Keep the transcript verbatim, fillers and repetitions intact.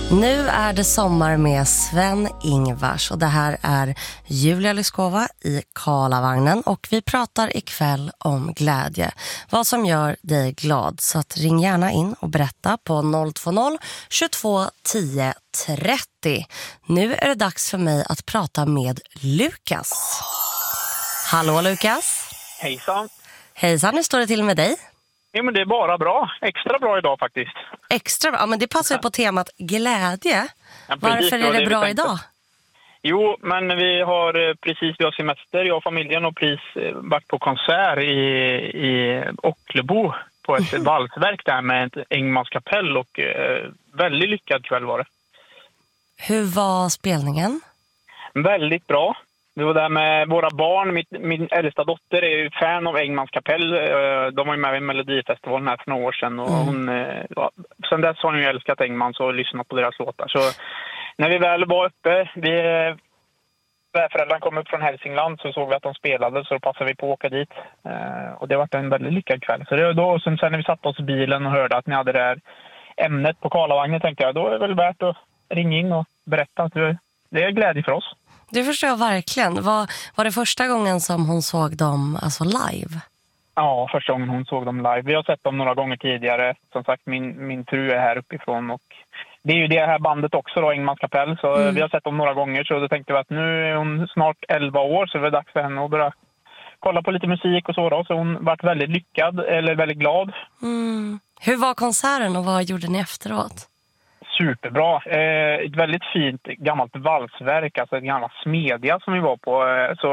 Nu är det sommar med Sven-Ingvars och det här är Julia Lyskova i Karlavagnen och vi pratar ikväll om glädje. Vad som gör dig glad. Så att ring gärna in och berätta på noll två noll tjugotvå tio trettio. Nu är det dags för mig att prata med Lukas. Hallå Lukas. Hejsan. Hejsan, hur står det till med dig? Jo, men det är bara bra. Extra bra idag faktiskt. Extra bra, ja, men det passar ju på temat glädje. Ja, precis, Varför är det, det bra vi idag? Jo, men vi har precis, vi har semester, jag och familjen och pris varit på konsert i, i Ockelbo på ett mm. valsverk där med ett Engmans kapell och eh, väldigt lyckad kväll var det. Hur var spelningen? Väldigt bra. Vi var där med våra barn. Mitt, min äldsta dotter är ju fan av Engmans kapell. De var ju med i Melodifestivalen här för några år sedan. Och hon, ja, sen dess har hon ju älskat Engmans och lyssnat på deras låtar. Så när vi väl var uppe, vi, föräldrarna kom upp från Hälsingland så såg vi att de spelade. Så då passade vi på att åka dit. Och det var en väldigt lyckad kväll. Så det, då, sen, sen när vi satt oss i bilen och hörde att ni hade det här ämnet på Karlavagnen tänkte jag, då är det väl värt att ringa in och berätta att det är glädje för oss. Det förstår jag verkligen. Var, var det första gången som hon såg dem alltså live? Ja, första gången hon såg dem live. Vi har sett dem några gånger tidigare. Som sagt, min, min fru är här uppifrån. Och det är ju det här bandet också då, Engmans kapell. Så mm. vi har sett dem några gånger. Så då tänkte vi att nu är hon snart elva år. Så det är dags för henne att börja kolla på lite musik och så då. Så hon varit väldigt lyckad, eller väldigt glad. Mm. Hur var konserten och vad gjorde ni efteråt? Superbra. Eh, ett väldigt fint gammalt valsverk, alltså en gammal smedja som vi var på. Eh, så